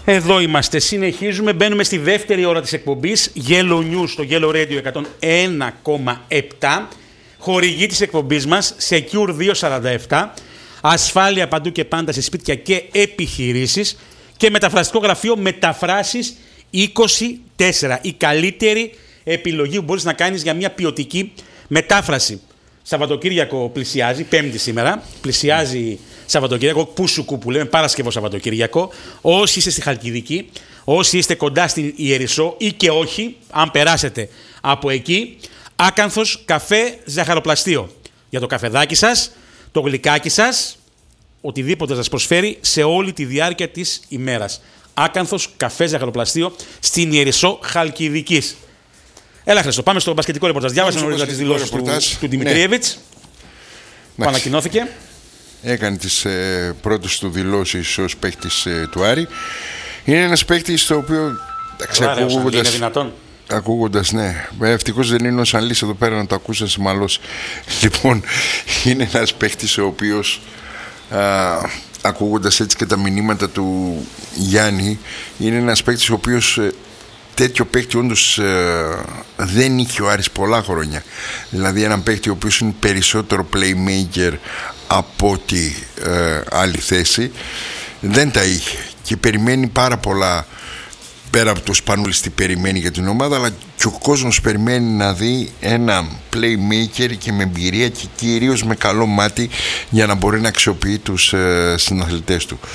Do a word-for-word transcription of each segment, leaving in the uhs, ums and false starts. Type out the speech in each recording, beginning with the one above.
Εδώ είμαστε, συνεχίζουμε, μπαίνουμε στη δεύτερη ώρα της εκπομπής Yellow News στο Yellow Radio εκατόν ένα κόμμα επτά. Χορηγή της εκπομπής μας Secure διακόσια σαράντα επτά, ασφάλεια παντού και πάντα σε σπίτια και επιχειρήσεις και μεταφραστικό γραφείο Μεταφράσεις είκοσι τέσσερα. Η καλύτερη επιλογή που μπορείς να κάνεις για μια ποιοτική μετάφραση. Σαββατοκύριακο πλησιάζει, Πέμπτη σήμερα, πλησιάζει Σαββατοκύριακο, Πούσουκου που λέμε, Παρασκευό Σαββατοκύριακο. Όσοι είστε στη Χαλκιδική, όσοι είστε κοντά στην Ιερισσό ή και όχι, αν περάσετε από εκεί, Άκανθος Καφέ Ζαχαροπλαστείο. Για το καφεδάκι σας, το γλυκάκι σας, οτιδήποτε σας προσφέρει σε όλη τη διάρκεια της ημέρας. Άκανθος Καφέ Ζαχαροπλαστείο στην Ιερισσό Χαλκιδικής. Έλα Χρήστο, πάμε στο μπασκετικό ρεπορτάζ. Διάβασα νωρίτερα τις δηλώσεις του, του Δημητρίεβιτς, ναι, που ανακοινώθηκε. Έκανε τις ε, πρώτες του δηλώσεις ως παίκτης ε, του Άρη. Είναι ένας παίκτης το οποίο ακούγοντας, είναι δυνατόν. ακούγοντας, ναι, ευτυχώς δεν είναι ο Σανλής εδώ πέρα να το ακούσαν σε μαλώσει. Λοιπόν, είναι ένας παίκτης ο οποίος α, ακούγοντας έτσι και τα μηνύματα του Γιάννη, είναι ένας παίκτης ο οποίος ε, τέτοιο παίκτη όντως ε, δεν είχε ο Άρης πολλά χρόνια. Δηλαδή έναν παίκτη ο οποίος είναι περισσότερο playmaker από ό,τι ε, άλλη θέση, δεν τα είχε και περιμένει πάρα πολλά, πέρα από το Σπανούλης τι περιμένει για την ομάδα, αλλά και ο κόσμος περιμένει να δει ένα playmaker και με εμπειρία και κυρίως με καλό μάτι για να μπορεί να αξιοποιεί τους ε, συναθλητές του.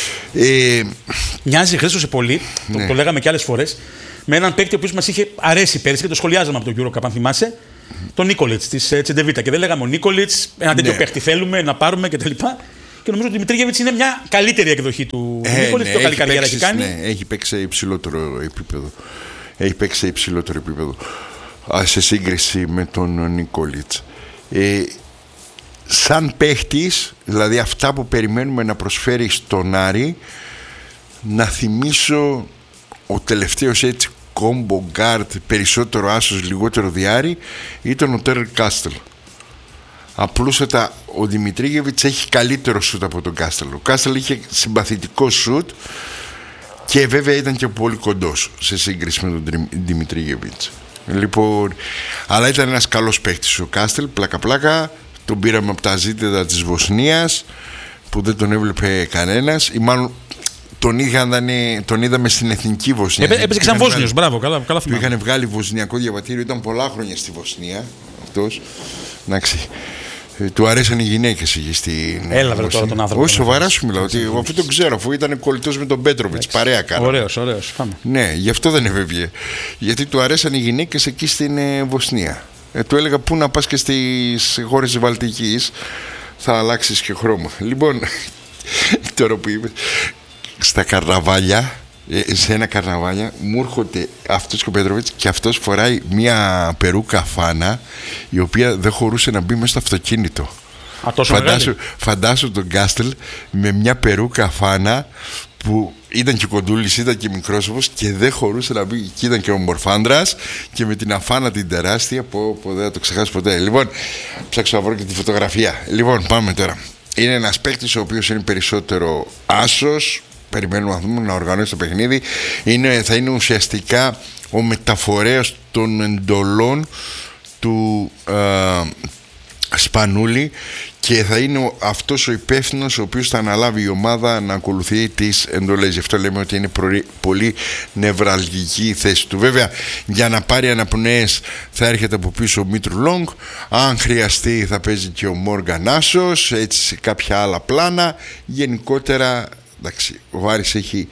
ε, Μοιάζει Χρήστο σε πολύ, ναι, το, το λέγαμε και άλλες φορές, με έναν παίκτη ο οποίος μας είχε αρέσει πέρυσι και το σχολιάζαμε από τον Euro Cup, αν θυμάσαι, τον Νίκολιτς της Τσεντεβίτα. Και δεν λέγαμε ο Νίκολιτς, ένα τέτοιο ναι. παίκτη θέλουμε να πάρουμε κτλ. Και νομίζω ότι ο Δημητρίγεβιτς είναι μια καλύτερη εκδοχή του ε, Νίκολιτς. Ναι, πιο καλή καριέρα έχει κάνει. Ναι, έχει παίξει σε υψηλότερο επίπεδο. Έχει παίξει σε υψηλότερο επίπεδο α, σε σύγκριση με τον Νίκολιτς. Ε, σαν παίχτης, δηλαδή αυτά που περιμένουμε να προσφέρει στον Άρη, να θυμίσω ο τελευταίος έτσι κόμπο γκάρτ, περισσότερο άσος, λιγότερο διάρρη, ήταν ο Τέρελ Κάστελ. Απλούστατα ο Δημητρίγεβιτς έχει καλύτερο σουτ από τον Κάστελ. Ο Κάστελ είχε συμπαθητικό σουτ και βέβαια ήταν και πολύ κοντός σε σύγκριση με τον Δημητρίγεβιτς. Λοιπόν, αλλά ήταν ένας καλός παίκτης ο Κάστελ, πλάκα πλάκα. Τον πήραμε από τα ζήτητα της Βοσνίας που δεν τον έβλεπε κανένας, ή μάλλον τον, είχαν, τον είδαμε στην εθνική Βοσνία. Έπαιζε και σαν Βόσνιος, μπράβο, καλά, καλά του είχαν βγάλει βοσνιακό διαβατήριο, ήταν πολλά χρόνια στη Βοσνία αυτός. Εντάξει. Του αρέσαν οι γυναίκες εκεί στην. Έλα βρε τώρα τον άνθρωπο. Όχι, σοβαρά σου μιλάω. Ότι, αφού τον ξέρω, αφού ήταν κολλητός με τον Πέτροβιτς, παρέα κάνα. Ωραίος, ωραίος. Πάμε. Ναι, γι' αυτό δεν έβγαινε. Γιατί του αρέσαν οι γυναίκες εκεί στην ε, Βοσνία. Ε, του έλεγα πού να πας και στις χώρες της Βαλτικής, θα αλλάξεις και χρώμα. Λοιπόν, τώρα που είπες, στα καρναβάλια, σε ένα καρναβάλια μου έρχονται αυτός και ο Πέτροβιτς και αυτός φοράει μια περούκα φάνα η οποία δεν χωρούσε να μπει μέσα στο αυτοκίνητο. Α, φαντάσου, φαντάσου τον Κάστελ με μια περούκα φάνα που ήταν και κοντούλης, ήταν και μικρόσωπος και δεν χωρούσε να μπει. Και ήταν και ο μορφάντρας και με την αφάνα την τεράστια που, που δεν θα το ξεχάσει ποτέ. Λοιπόν, ψάξω να βρω και τη φωτογραφία. Λοιπόν, πάμε τώρα. Είναι ένας παίκτης ο οποίος είναι περισσότερο άσος. Περιμένουμε να δούμε να οργανώσει το παιχνίδι. Είναι, θα είναι ουσιαστικά ο μεταφορέας των εντολών του ε, Σπανούλη και θα είναι αυτός ο υπεύθυνος ο οποίος θα αναλάβει η ομάδα να ακολουθεί τις εντολές. Γι' αυτό λέμε ότι είναι πολύ νευραλγική η θέση του. Βέβαια, για να πάρει αναπνοές θα έρχεται από πίσω ο Μήτρου Λόγκ. Αν χρειαστεί θα παίζει και ο Μόργαν Άσος, έτσι σε κάποια άλλα πλάνα. Γενικότερα, εντάξει, ο Άρης έχει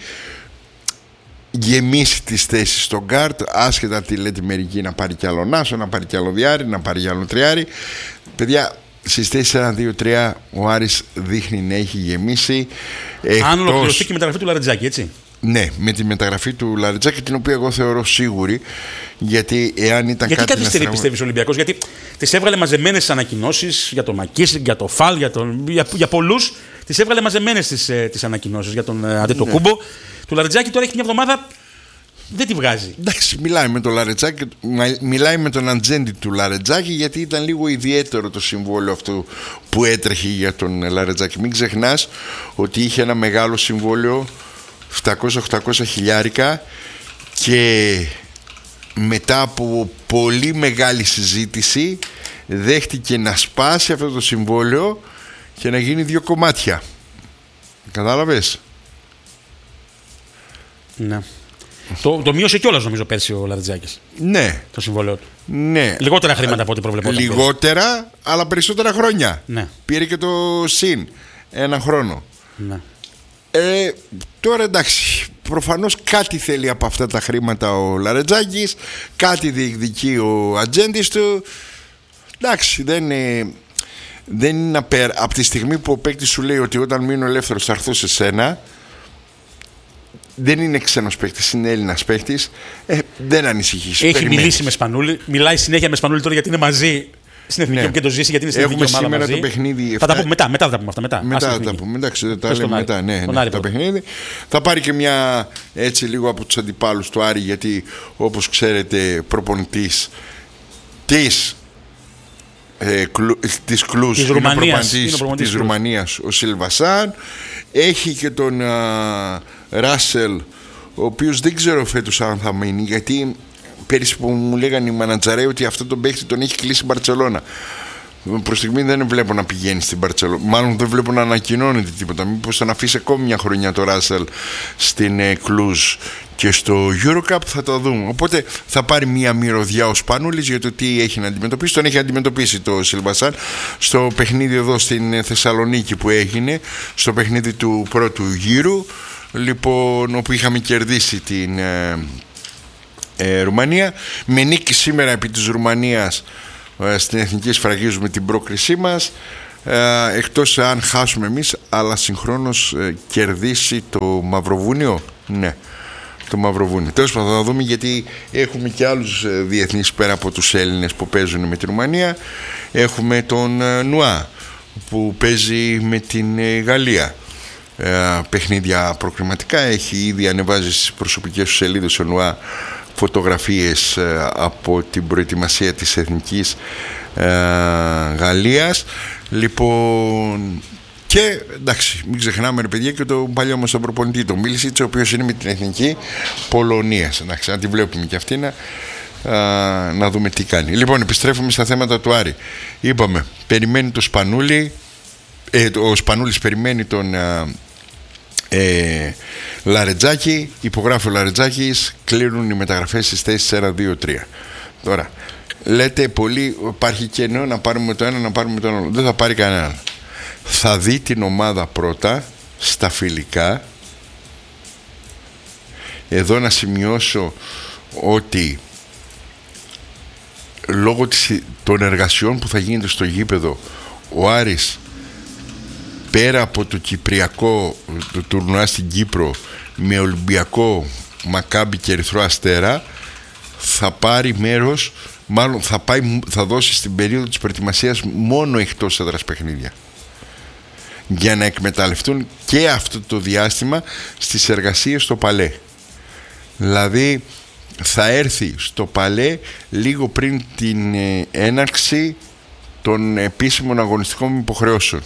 γεμίσει τις θέσεις στο γκάρτ, άσχετα τι λέτε μερικοί, να πάρει κι άλλο Νάσο, να πάρει κι άλλο Διάρη, να πάρει κι άλλο Τριάρη. Παιδιά, στις θέσεις ένα, δύο, τρία ο Άρης δείχνει να έχει γεμίσει. Αν ολοκληρωθεί και η μεταγραφή του Λαρετζάκη, έτσι. Ναι, με τη μεταγραφή του Λαρετζάκη, την οποία εγώ θεωρώ σίγουρη, γιατί εάν ήταν γιατί κάτι. Γιατί καθυστερεί, πιστεύεις, ο Ολυμπιακός? Γιατί τις έβγαλε μαζεμένες ανακοινώσεις για τον Μακίσικ, για τον Φαλ, για, τον, για, για πολλούς. Τις έβγαλε μαζεμένες τις, τις ανακοινώσεις για τον Αντετοκούμπο. Ναι. Του Λαρετζάκη τώρα έχει μια εβδομάδα. Δεν τη βγάζει. Εντάξει, μιλάει με τον Λαρετζάκη, μιλάει με τον Αντζέντη του Λαρετζάκη, γιατί ήταν λίγο ιδιαίτερο το συμβόλαιο αυτό που έτρεχε για τον Λαρετζάκη. Μην ξεχνάς ότι είχε ένα μεγάλο συμβόλαιο επτακόσια οχτακόσια χιλιάρικα και μετά από πολύ μεγάλη συζήτηση δέχτηκε να σπάσει αυτό το συμβόλαιο και να γίνει δύο κομμάτια. Κατάλαβες? Ναι. Το, το μείωσε κιόλας νομίζω πέρσι ο Λαρετζάκης. Ναι. Το συμβόλαιο του. Ναι. Λιγότερα χρήματα από ό,τι προβλεπόταν. Λιγότερα, αλλά περισσότερα χρόνια. Ναι. Πήρε και το συν ένα χρόνο. Ναι. Ε, τώρα εντάξει, προφανώς κάτι θέλει από αυτά τα χρήματα ο Λαρετζάκης, κάτι διεκδικεί ο ατζέντης του. Εντάξει, δεν είναι, δεν είναι απέρα. Από τη στιγμή που ο παίκτης σου λέει ότι όταν μείνω ελεύθερος θα έρθω σε σένα, δεν είναι ξένος παίκτης, είναι Έλληνας παίκτης, ε, δεν ανησυχείς. Έχει περιμένεις. μιλήσει με Σπανούλη, μιλάει συνέχεια με Σπανούλη τώρα γιατί είναι μαζί στην εθνική Ναι. μου και το ζήσει, γιατί είναι στην Έχουμε εθνική ομάδα σήμερα μαζί. το παιχνίδι Θα τα εφτά πούμε μετά, μετά θα τα πούμε αυτά. Μετά, Μετά Άστα θα τα εθνική. πούμε. Εντάξει, δεν τα Πες λέμε τον μετά. Άρη. Ναι, Τον ναι, Άρη το πρώτα. παιχνίδι. Θα πάρει και μια έτσι λίγο από τους αντιπάλους του Άρη, γιατί όπως ξέρετε προπονητής της ε, κλου, της Κλούς Της είναι Ρουμανίας, προπονητής είναι ο προπονητής της Κλούς. Ρουμανίας ο Σιλβασάν. Έχει και τον α, Ράσελ, ο οποίος δεν ξέρω φέτος αν θα μείνει, γιατί πέρυσι που μου λέγανε οι μανατζαρέοι ότι αυτό τον παίχτη τον έχει κλείσει η Μπαρτσελώνα. Προς στιγμή δεν βλέπω να πηγαίνει στην Μπαρτσελώνα. Μάλλον δεν βλέπω να ανακοινώνεται τίποτα. Μήπως θα αφήσει ακόμη μια χρονιά το Ράσελ στην ε, Κλουζ και στο EuroCup, θα το δούμε. Οπότε θα πάρει μια μυρωδιά ο Σπανούλης για το τι έχει να αντιμετωπίσει. Τον έχει αντιμετωπίσει το Σιλβασάν στο παιχνίδι εδώ στην Θεσσαλονίκη που έγινε, στο παιχνίδι του πρώτου γύρου, λοιπόν, όπου είχαμε κερδίσει την ε, ε, Ρουμανία. Με νίκη σήμερα επί της Ρουμανίας στην εθνική σφραγίζουμε την πρόκρισή μας, ε, εκτός αν χάσουμε εμείς, αλλά συγχρόνως ε, κερδίσει το Μαυροβούνιο. Ναι, το Μαυροβούνιο. Τέλος πάντων θα δούμε, γιατί έχουμε και άλλους ε, διεθνείς πέρα από τους Έλληνες που παίζουν με τη Ρουμανία. Έχουμε τον ε, Νουά που παίζει με την ε, Γαλλία. Ε, παιχνίδια προκριματικά. Έχει ήδη ανεβάζει στις προσωπικές του σελίδες ο Νουά φωτογραφίες ε, από την προετοιμασία της εθνικής ε, Γαλλίας. Λοιπόν, και εντάξει, μην ξεχνάμε ρε παιδιά και τον παλιό μας τον προπονητή, τον Μίλισιτς, ο οποίος είναι με την εθνική Πολωνίας. Εντάξει, να τη βλέπουμε και αυτή, να, ε, να δούμε τι κάνει. Λοιπόν, επιστρέφουμε στα θέματα του Άρη. Είπαμε, περιμένει το Σπανούλη, ε, ο Σπανούλης περιμένει τον ε, ε, Λαρετζάκη, υπογράφει ο Λαρετζάκης, κλείνουν οι μεταγραφές στις θέσεις ένα, δύο, τρία. Τώρα, λέτε πολύ, υπάρχει κενό να πάρουμε το ένα, να πάρουμε το άλλο. Δεν θα πάρει κανέναν. Θα δει την ομάδα πρώτα στα φιλικά. Εδώ να σημειώσω ότι λόγω των εργασιών που θα γίνεται στο γήπεδο, ο Άρης, πέρα από το κυπριακό, το τουρνουά στην Κύπρο, με Ολυμπιακό, Μακάμπι και Ερυθρό Αστέρα, θα πάρει μέρος, μάλλον θα, πάει, θα δώσει στην περίοδο της προετοιμασίας μόνο εκτός έδρας παιχνίδια, για να εκμεταλλευτούν και αυτό το διάστημα στις εργασίες στο Παλέ. Δηλαδή θα έρθει στο Παλέ λίγο πριν την ε, έναρξη των επίσημων αγωνιστικών υποχρεώσεων.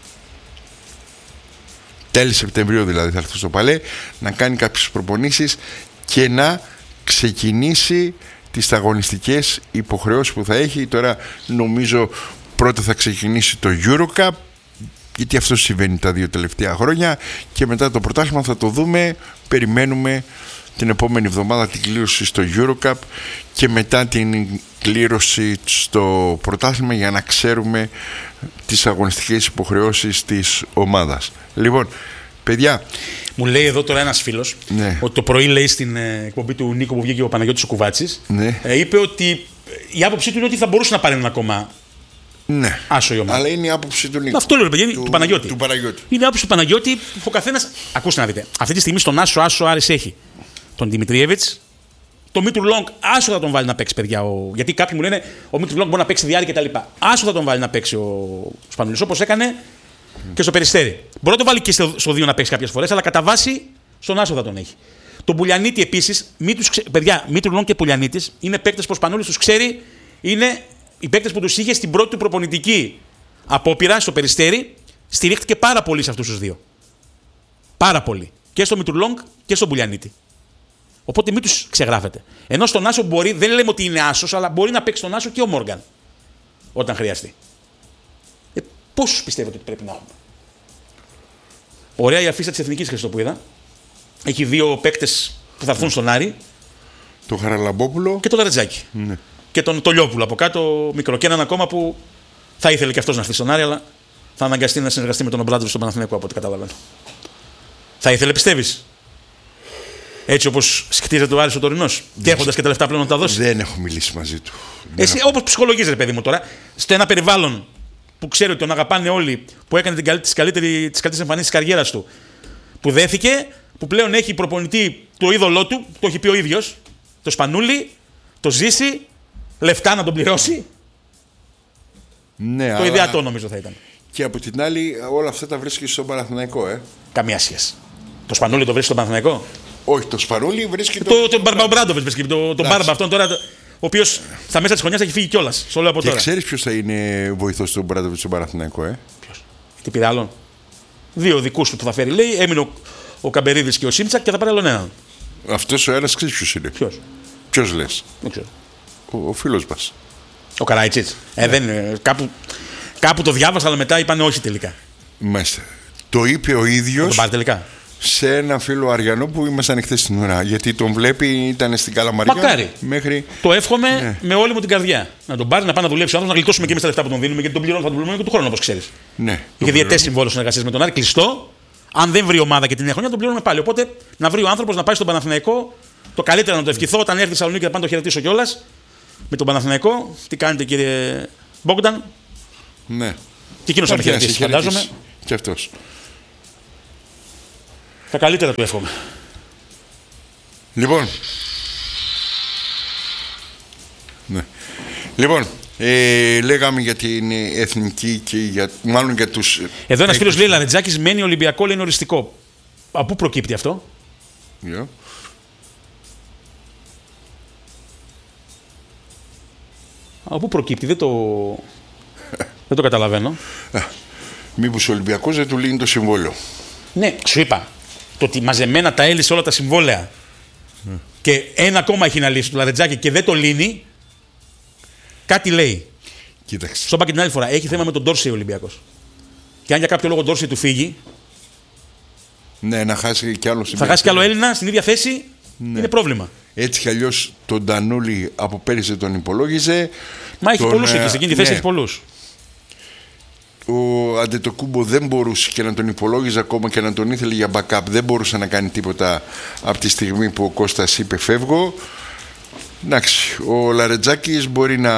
Τέλη Σεπτεμβρίου δηλαδή θα έρθει στο Παλέ, να κάνει κάποιες προπονήσεις και να ξεκινήσει τις αγωνιστικές υποχρεώσεις που θα έχει. Τώρα νομίζω πρώτα θα ξεκινήσει το EuroCup, γιατί αυτό συμβαίνει τα δύο τελευταία χρόνια, και μετά το πρωτάθλημα θα το δούμε. Περιμένουμε την επόμενη εβδομάδα την κλήρωση στο EuroCup και μετά την κλήρωση στο πρωτάθλημα, για να ξέρουμε τις αγωνιστικές υποχρεώσεις της ομάδας. Λοιπόν, παιδιά, μου λέει εδώ τώρα ένας φίλος, ναι, ότι το πρωί, λέει, στην ε, εκπομπή του Νίκο που βγήκε ο Παναγιώτης ο Κουβάτσης, ναι, ε, είπε ότι η άποψή του είναι ότι θα μπορούσε να πάρει ένα ακόμα ναι, άσο η ομάδα. αλλά είναι η άποψη του Νίκου. Αυτό λέω, παιδιά, του, του Παναγιώτη. Του Παναγιώτη. Είναι η άποψη του Παναγιώτη που ο καθένας. Ακούστε να δείτε. Αυτή τη στιγμή στον άσο άσο Άρης έχει τον Δημητριέβιτς, το Μήτρου Λόγκ, άσο θα τον βάλει να παίξει, παιδιά. Ο... Γιατί κάποιοι μου λένε ο Μήτρου Λόγκ μπορεί να παίξει διάρκεια κτλ. Άσο θα τον βάλει να παίξει ο Σπανούλης, όπως έκανε και στο Περιστέρι. Μπορεί να τον βάλει και στο, στο δύο να παίξει κάποιες φορές, αλλά κατά βάση στον άσο θα τον έχει. Τον Πουλιανίτη επίσης, ξε... παιδιά, Μήτρου Λόγκ και Πουλιανίτης είναι παίκτες που ο Σπανούλης τους ξέρει, είναι οι παίκτες που τους είχε στην πρώτη του προπονητική απόπειρα στο Περιστέρι. Στηρίχτηκε πάρα πολύ σε αυτούς τους δύο. Πάρα πολύ. και στο Μητρουλόγκ και στον Μπουλιανίτη. Οπότε μην τους ξεγράφετε. Ενώ στον άσο μπορεί, δεν λέμε ότι είναι άσος, αλλά μπορεί να παίξει τον άσο και ο Μόργαν όταν χρειαστεί. Ε, πόσους πιστεύετε ότι πρέπει να έχουμε? Ωραία η αφίσα της Εθνικής, Χριστό, που είδα. Έχει δύο παίκτες που θα έρθουν στον Άρη. Το Χαραλαμπόπουλο και το Λαρετζάκη. Ναι. Και τον Τολιόπουλο από κάτω, μικρό. Και έναν ακόμα που θα ήθελε και αυτός να έρθει στον Άρη, αλλά θα αναγκαστεί να συνεργαστεί με τον Ομπράντοβιτ στον Παναθηναϊκό, από ό,τι καταλαβαίνω. Θα ήθελε, πιστεύεις? Έτσι όπως χτίζεται ο Άρης ο τωρινός, και έχοντας και τα λεφτά πλέον να τα δώσει. Δεν έχω μιλήσει μαζί του. Εσύ, όπως ψυχολογείς, ρε παιδί μου, τώρα, στο ένα περιβάλλον που ξέρει ότι τον αγαπάνε όλοι, που έκανε τις καλύτερες εμφανίσεις της καριέρας του, που δέθηκε, που πλέον έχει προπονητή το είδωλό του, το έχει πει ο ίδιος, το Σπανούλι, το ζήσει, λεφτά να τον πληρώσει. Ναι, το αλλά... ιδεατό νομίζω θα ήταν. Και από την άλλη, όλα αυτά τα βρίσκει στον Παναθηναϊκό, ε. Καμία σχέση. Το Σπανούλι το βρίσκει στον Παναθηναϊκό. Όχι, το Σπανούλι βρίσκει. Το, το, τον Μπαρμπαμπράντοβιτ βρίσκει. Τον το Μπάρμπα αυτόν τώρα. Ο οποίος στα μέσα της χρονιάς έχει φύγει κιόλας. Στο λέω από τώρα. Και ξέρεις ποιος θα είναι βοηθός του Μπράντοβιτ στον Παναθηναϊκό, ε. Ποιος? Τι πήρε άλλον? Δύο δικούς του που θα φέρει, λέει. Έμεινε ο, ο Καμπερίδης και ο Σίμτσακ και θα πάρει άλλον έναν. Αυτός ο ένας ξέρεις ποιος είναι? Ποιος? Ποιος λες? Δεν ξέρω. Ο, ο φίλος μας. Ο Καραϊτσίτς. Ε, δεν είναι. Κάπου, κάπου το διάβασα, αλλά μετά είπαν όχι τελικά. Μάλιστα. Το είπε ο ίδιος. Το πάρει τελικά. Σε ένα φίλο Αριανό που ήμασταν χθες στην ώρα. Γιατί τον βλέπει, ήταν στην Καλαμαριά. Μακάρι. Μέχρι... Το εύχομαι ναι. με όλη μου την καρδιά. Να τον πάρει, να πάει να δουλέψει ο άνθρωπος, να γλιτώσουμε και εμείς τα λεφτά που τον δίνουμε, γιατί τον πληρώνουμε, θα τον πληρώνουμε και του χρόνου, όπως ξέρεις. Ναι. Είχε διετές συμβόλαιο συνεργασίας με τον Άρη, κλειστό. Αν δεν βρει ομάδα και την νέα χρονιά, τον πληρώνουμε πάλι. Οπότε να βρει ο άνθρωπος να πάει στον Παναθηναϊκό. Το καλύτερο να το ευχηθώ όταν έρθει στη Θεσσαλονίκη, να πάω να το χαιρετήσω κιόλας. Με τον Παναθηναϊκό. Τι κάνετε, κύριε Μπόγκταν? Ναι. Και εκείνος θα με χαιρετήσει, φαντάζομαι. Και αυτός. Τα καλύτερα του εύχομαι. Λοιπόν. Ναι. Λοιπόν, ε, λέγαμε για την εθνική και για, μάλλον για τους... Εδώ ένας φίλος λέει, Λαρετζάκης μένει Ολυμπιακό, λέει είναι οριστικό. Από πού προκύπτει αυτό? Yeah. Από πού προκύπτει, δεν το, δεν το καταλαβαίνω. Μήπως ο Ολυμπιακός δεν του λύνει το συμβόλαιο? Ναι, σου είπα. Το ότι μαζεμένα τα έλυσε όλα τα συμβόλαια mm. και ένα ακόμα έχει να λύσει το Λαρετζάκη και δεν το λύνει, κάτι λέει. Κοίταξε. Στο είπα και την άλλη φορά. Έχει θέμα με τον Ντόρσεϊ ο Ολυμπιακός. Και αν για κάποιο λόγο ο Ντόρσεϊ του φύγει. Ναι, να χάσει κι άλλο. Θα χάσει κι άλλο Έλληνα στην ίδια θέση. Ναι. Είναι πρόβλημα. Έτσι κι αλλιώς τον Ντανούλη από πέρυσι τον υπολόγιζε. Μα έχει τον, πολλούς εκεί. Σε εκείνη τη θέση ναι. έχει πολλούς. Ο Αντετοκούμπο δεν μπορούσε και να τον υπολόγιζε ακόμα και να τον ήθελε για backup. Δεν μπορούσε να κάνει τίποτα από τη στιγμή που ο Κώστας είπε φεύγω. Εντάξει, ο Λαρετζάκης μπορεί να...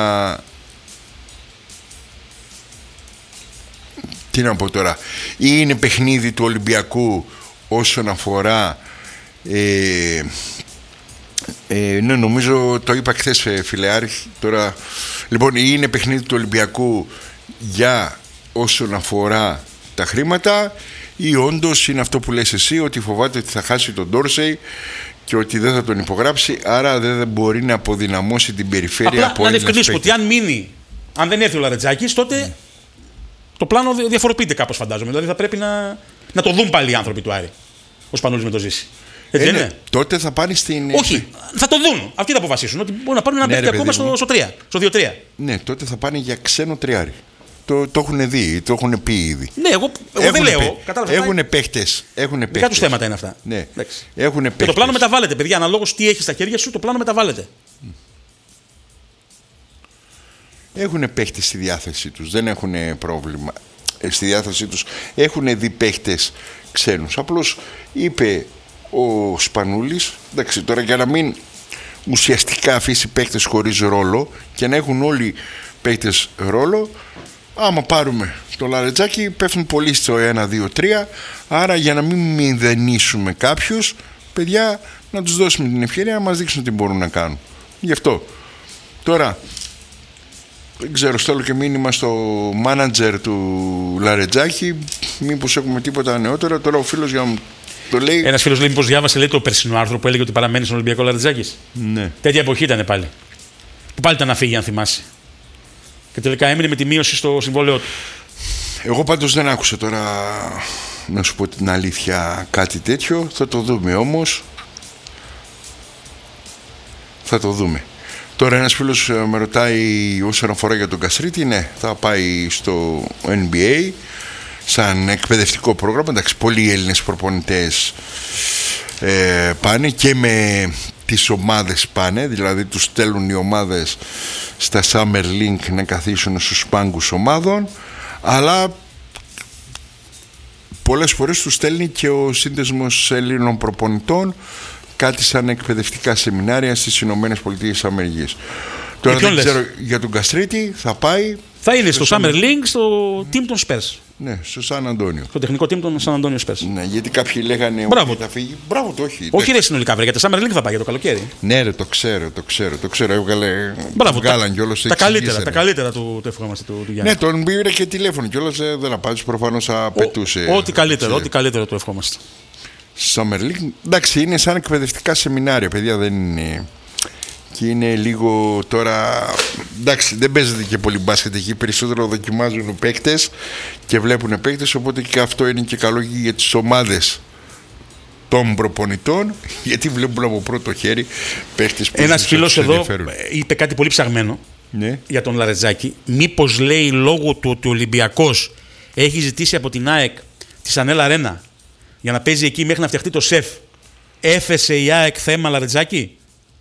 Τι να πω τώρα. Ή είναι παιχνίδι του Ολυμπιακού όσον αφορά... Ε, ε, ναι, νομίζω το είπα χθες, Φιλεάρη. Τώρα, λοιπόν, ή είναι παιχνίδι του Ολυμπιακού για... όσον αφορά τα χρήματα, ή όντως είναι αυτό που λες εσύ, ότι φοβάται ότι θα χάσει τον Ντόρσεϊ και ότι δεν θα τον υπογράψει, άρα δεν μπορεί να αποδυναμώσει την περιφέρεια. Απλά από να ένα διευκρινίσουμε ότι αν μείνει, αν δεν έρθει ο Λαρετζάκης, τότε mm. το πλάνο διαφοροποιείται κάπως, φαντάζομαι. Δηλαδή θα πρέπει να, να το δουν πάλι οι άνθρωποι του Άρη. Ο Σπανούλης με το ζήσει. Έτσι ε, είναι. Ναι. Τότε θα πάνε στην. Όχι, θα το δουν. Αυτοί θα αποφασίσουν. Ότι μπορούν να πάρουν ένα ναι, παίκτη ακόμα στο, στο, στο δύο τρία. Ναι, τότε θα πάνε για ξένο τριάρι. Το, το έχουν δει, το έχουν πει ήδη. Ναι, εγώ, εγώ δεν λέω. Έχουν παίχτες. Δικά τους θέματα είναι αυτά. Ναι. Έχουν και το πλάνο μεταβάλλεται, παιδιά. Αναλόγως τι έχει στα χέρια σου, το πλάνο μεταβάλλεται. Έχουν παίχτες στη διάθεσή τους. Δεν έχουν πρόβλημα. Στη διάθεσή τους έχουν δει παίχτες ξένους. Απλώς είπε ο Σπανούλης, εντάξει, τώρα για να μην ουσιαστικά αφήσει παίχτες χωρίς ρόλο και να έχουν όλοι παίχτες ρόλο. Άμα πάρουμε το Λαρετζάκι πέφτουν πολύ στο ένα, δύο, τρία. Άρα για να μην μηδενίσουμε κάποιους, παιδιά, να τους δώσουμε την ευκαιρία να μας δείξουν τι μπορούν να κάνουν. Γι' αυτό. Τώρα, δεν ξέρω, στέλνω και μήνυμα στο μάνατζερ του Λαρετζάκι. Μήπως έχουμε τίποτα νεότερο. Τώρα ο φίλος για μου το λέει. Ένας φίλος λέει μήπως διάβασε, λέει, το περσινό άρθρο που έλεγε ότι παραμένει στον Ολυμπιακό Λαρετζάκης. Ναι. Τέτοια εποχή ήταν πάλι. Που πάλι ήταν να φύγει, αν θυμάσαι. Και τελικά έμεινε με τη μείωση στο συμβόλαιό του. Εγώ πάντως δεν άκουσα τώρα να σου πω την αλήθεια, κάτι τέτοιο. Θα το δούμε όμως. Θα το δούμε. Τώρα ένας φίλος με ρωτάει όσον αφορά για τον Καστρίτη. Ναι, θα πάει στο N B A σαν εκπαιδευτικό πρόγραμμα. Εντάξει, πολλοί Έλληνες προπονητές ε, πάνε και με τις ομάδες πάνε. Δηλαδή τους στέλνουν οι ομάδες στα Summer Link να καθίσουν στους πάγκους ομάδων. Αλλά πολλές φορές τους στέλνει και ο Σύνδεσμος Ελλήνων Προπονητών κάτι σαν εκπαιδευτικά σεμινάρια στις Ηνωμένες Πολιτείες Αμερικής. Τώρα δεν ξέρω για τον Καστρίτη, θα πάει. Θα είναι στο Summer Link, στο team των Spurs. Ναι, στο Σαν Αντώνιο. Στο τεχνικό team των Σαν Αντώνιο Spurs. Ναι, γιατί κάποιοι λέγανε ότι θα φύγει. Μπράβο, το όχι. Όχι, ρε συνολικά, βρε, για το Summer Link θα πάει για το καλοκαίρι. Ναι, ρε, το ξέρω, το ξέρω. Το ξέρω, έβγαλε. Μπράβο, βγάλαν τα, κιόλας, τα καλύτερα, τα καλύτερα του, του ευχόμαστε του, του Γιάννη. Ναι, τον πήρε και τηλέφωνο κιόλας, δεν απάντησε, προφανώς απαιτούσε. Ό,τι καλύτερο, ό,τι καλύτερο του ευχόμαστε. Summer League, εντάξει, είναι σαν εκπαιδευτικά σεμινάρια, παιδιά, δεν είναι. Και είναι λίγο τώρα. Εντάξει, δεν παίζεται και πολύ μπάσκετ εκεί. Περισσότερο δοκιμάζουν παίκτες και βλέπουν παίκτες. Οπότε και αυτό είναι και καλό για τις ομάδες των προπονητών. Γιατί βλέπουν από πρώτο χέρι παίκτες που. Ένας φίλος εδώ είπε κάτι πολύ ψαγμένο, ναι, για τον Λαρετζάκη. Μήπως λέει λόγω του ότι ο Ολυμπιακός έχει ζητήσει από την ΑΕΚ τη Σανέλα Αρένα για να παίζει εκεί μέχρι να φτιαχτεί το ΣΕΦ, έφεσε η ΑΕΚ θέμα Λαρετζάκη?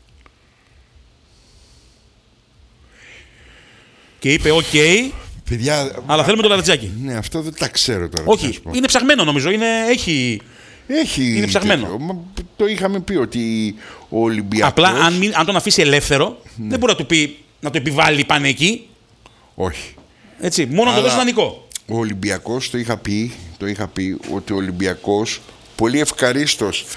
Και είπε οκ, okay, αλλά θέλουμε το Λαρετζάκη. Ναι, αυτό δεν τα ξέρω τώρα. Όχι, είναι ψαγμένο νομίζω. Είναι, έχει, έχει είναι ψαγμένο. Τέτοιο. Το είχαμε πει ότι ο Ολυμπιακός. Απλά αν, μην, αν τον αφήσει ελεύθερο, ναι, δεν μπορεί να του πει, να το επιβάλλει πάνε εκεί. Όχι. Έτσι, μόνο να το δώσει δανεικό. Ο Ολυμπιακός, το είχα πει, το είχα πει ότι ο Ολυμπιακός πολύ ευχαρίστως